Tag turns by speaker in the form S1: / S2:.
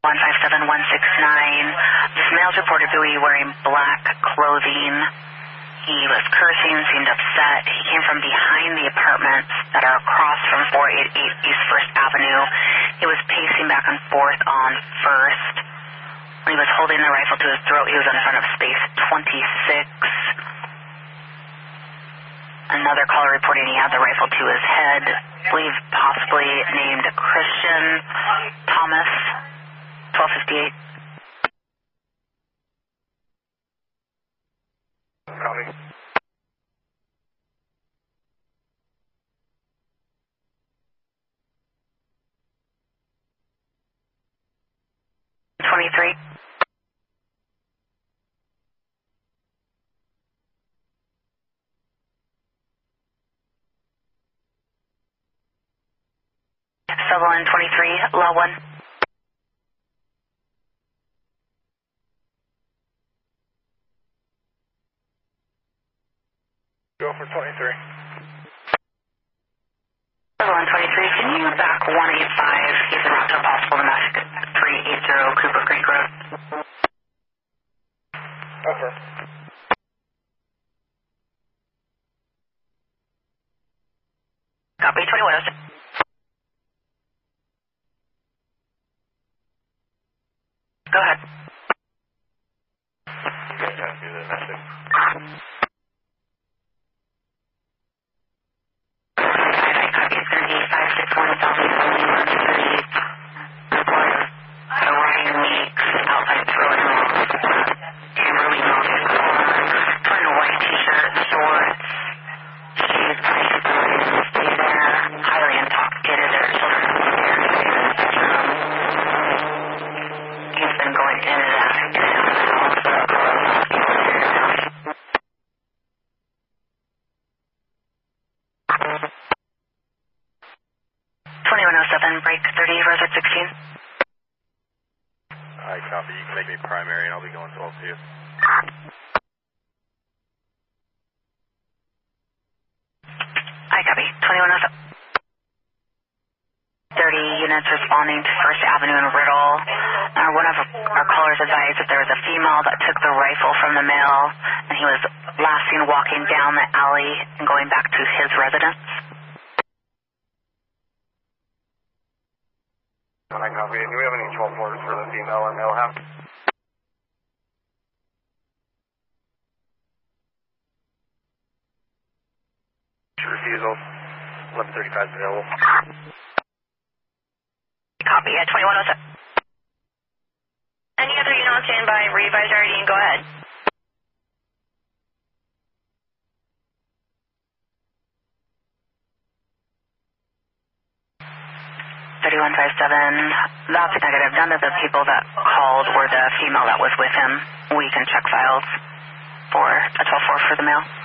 S1: 157169. This male's reported to be wearing black clothing. He was cursing, seemed upset. He came from behind the apartments that are across from 488 East First Avenue. He was pacing back and forth on First. When he was holding the rifle to his throat, he was in front of space 26. Another caller reporting he had the rifle to his head, I believe possibly named Christian Thomas, 1258.
S2: Copy.
S1: '23. Sutherland 23, Law 1.
S2: Go for 23.
S1: Sutherland 23, can you back 185? He's en route to a possible domestic 380 Cooper Creek Road.
S2: Over.
S1: Copy, 2106. Go ahead.
S2: You guys have to do the message.
S1: Copy 38561 Southeast only 138. Report Orion Weeks outside throwing off. Kimberly Moses wearing a white t-shirt, shorts. She's basically stay there, highly intoxicated. Their children upstairs in the bedroom. He's been going in and out of the house. 2107, break 30, Rosette 16.
S2: Alright, copy. You can make me primary and I'll be going 12 to you.
S1: I copy, 2107. 30 units responding to First Avenue and Riddle. One of our callers advised that there was a female that took the rifle from the male, and he was last seen walking down the alley and going back to his residence.
S2: I copy. Do we have any 12 orders for the female or male half? Refusal. 1135 is available.
S1: Copy at 2107. Any other unit on standby, revise your ID and go ahead. That's negative. None of the people that called were the female that was with him. We can check files for a 12-4 for the male.